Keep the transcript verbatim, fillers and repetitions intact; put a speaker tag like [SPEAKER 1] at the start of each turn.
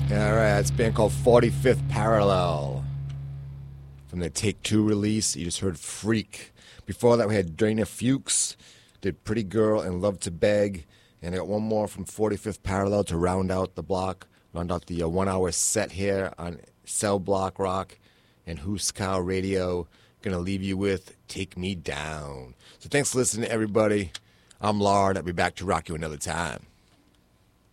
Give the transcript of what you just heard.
[SPEAKER 1] All right, it's a band called forty-fifth Parallel from their Take Two release. You just heard Freak. Before that, we had Dana Fuchs, did Pretty Girl and Love to Beg. And I got one more from forty-fifth Parallel to round out the block, round out the uh, one-hour set here on Cell Block Rock and Huskow Radio. Going to leave you with Take Me Down. So thanks for listening, everybody. I'm Lard. I'll be back to rock you another time.